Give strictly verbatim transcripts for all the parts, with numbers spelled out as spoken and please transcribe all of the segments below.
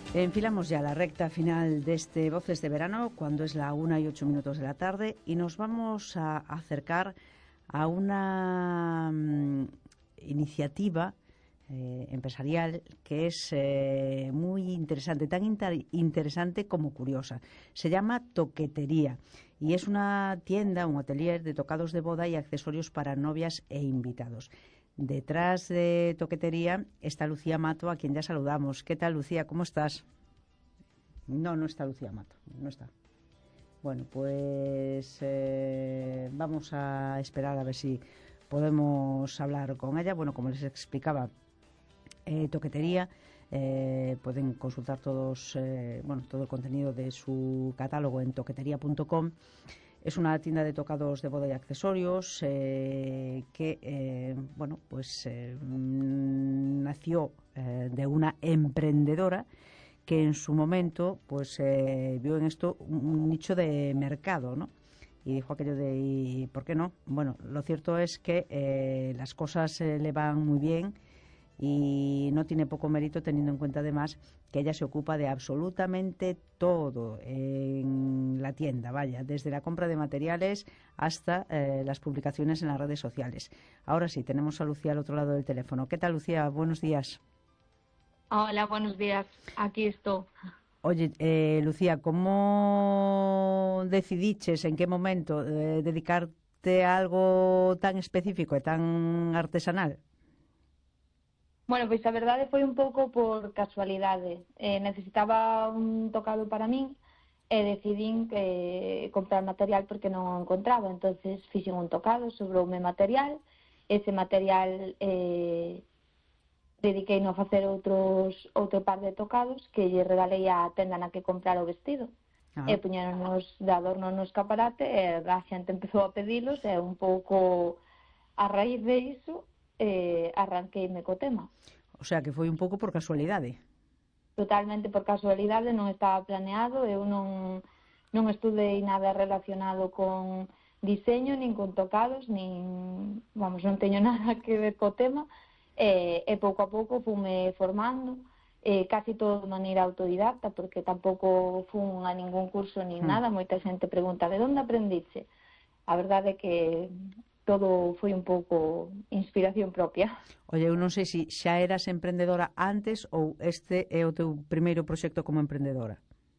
Enfilamos ya la recta final de este Voces de Verano, cuando es la una y ocho minutos de la tarde, y nos vamos a acercar a una um, iniciativa eh, empresarial que es eh, muy interesante, tan inter interesante como curiosa. Se llama Toquetería y es una tienda, un atelier de tocados de boda y accesorios para novias e invitados. Detrás de Toquetería está Lucía Mato, a quien ya saludamos. ¿Qué tal, Lucía? ¿Cómo estás? No, no está Lucía Mato, no está. Bueno, pues eh, vamos a esperar a ver si podemos hablar con ella. Bueno, como les explicaba, eh, Toquetería, eh, pueden consultar todos, eh, bueno, todo el contenido de su catálogo en toquetería punto com. Es una tienda de tocados de boda y accesorios eh, que, eh, bueno, pues eh, nació eh, de una emprendedora que en su momento, pues eh, vio en esto un, un nicho de mercado, ¿no? Y dijo aquello de, ¿y por qué no? Bueno, lo cierto es que eh, las cosas eh, le van muy bien y no tiene poco mérito, teniendo en cuenta además que ella se ocupa de absolutamente todo en la tienda, vaya, desde la compra de materiales hasta eh, las publicaciones en las redes sociales. Ahora sí, tenemos a Lucía al otro lado del teléfono. ¿Qué tal, Lucía? Buenos días. Hola, buenos días. Aquí estoy. Oye, eh, Lucía, ¿cómo decidiches en qué momento eh, dedicarte a algo tan específico e tan artesanal? Bueno, pois a verdade foi un pouco por casualidade. Eh, necesitaba un tocado para min e decidín que comprar material porque non o encontraba. Entonces fixen un tocado, sobroume material. Ese material eh, dediquei-no a facer outros outro par de tocados que lle regalei á tenda na que comprar o vestido. Ah. E puñeronos de adorno no escaparate e a xente empezou a pedilos e un pouco a raíz de iso eh, arranqueime co tema. O sea, que foi un pouco por casualidade. Totalmente por casualidade, non estaba planeado, eu non, non estudei nada relacionado con diseño, nin con tocados, nin, vamos, non teño nada que ver co tema, e, e pouco a pouco fume formando, eh, casi todo de maneira autodidacta, porque tampouco fun a ningún curso nin Hmm. nada. Moita xente pregunta, de onde aprendiche? A verdade é que todo foi un pouco inspiración propia. Oye, eu non sei se xa eras emprendedora antes ou este é o teu primeiro proxecto como emprendedora.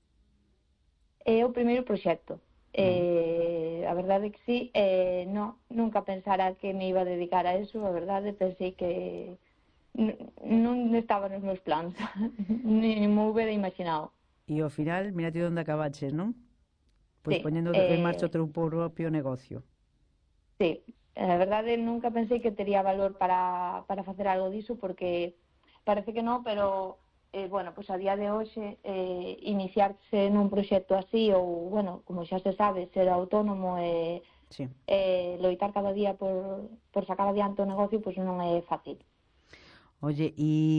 É o primeiro proxecto. Uh-huh. Eh, a verdade é que sí, eh, no, nunca pensara que me iba a dedicar a eso. A verdade, pensei que non estaba nos meus plans, ni me hubiera imaginado. E ao final, mira ti onde acabaches, non? Pois Sí, poñendo eh, en marcha o teu propio negocio. Sí, a verdade nunca pensei que tería valor para, para facer algo diso, porque parece que non, pero eh, bueno, pues a día de hoxe eh, iniciarse nun proxecto así ou, bueno, como xa se sabe, ser autónomo e sí. eh, loitar cada día por, por sacar adiante o negocio, pois pues non é fácil. Oye,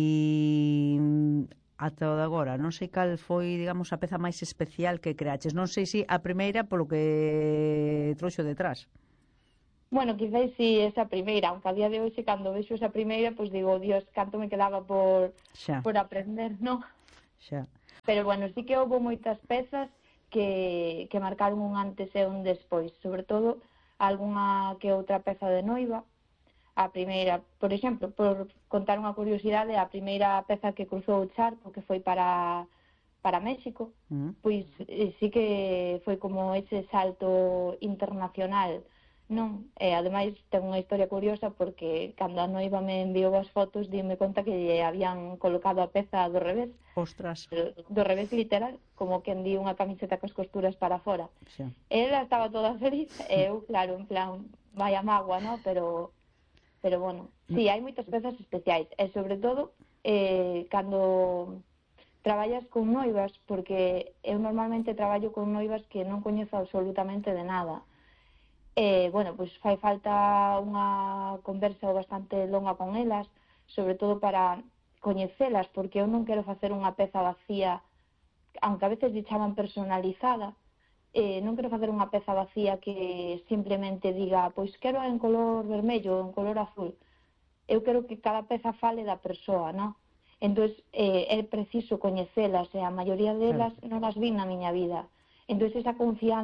e ata o de agora, non sei cal foi, digamos, a peza máis especial que creaches. Non sei se a primeira polo que trouxo detrás. Bueno, quizás si esa primeira, aunque a día de hoxe, cando vexo esa primeira, pois pues digo, Dios, canto me quedaba por, por aprender, non? Xa. Pero, bueno, sí que houve moitas pezas que, que marcaron un antes e un despois, sobre todo algunha que outra peza de noiva. A primeira, por exemplo, por contar unha curiosidade, a primeira peza que cruzou o charco, que foi para, para México, mm. pois sí que foi como ese salto internacional, non? E ademais ten unha historia curiosa porque cando a noiva me enviou as fotos dime conta que lle habían colocado a peza do revés. Ostras. Do revés literal, como quen di unha camiseta cos costuras para fora. Xa. Ela estaba toda feliz e eu, claro, en plan, vaya mágoa, non? Pero, pero bueno, sí, hai moitas pezas especiais e sobre todo eh, cando traballas con noivas, porque eu normalmente traballo con noivas que non coñezo absolutamente de nada. E, bueno, pois fai falta unha conversa bastante longa con elas, sobre todo para coñecelas, porque eu non quero facer unha peza vacía, aunque a veces lle chaman personalizada, eh, non quero facer unha peza vacía que simplemente diga, pois quero en color vermello ou en color azul. Eu quero que cada peza fale da persoa, non? entonces eh, é preciso coñecelas, e a maioría delas non as vi na miña vida. Entonces esa confianza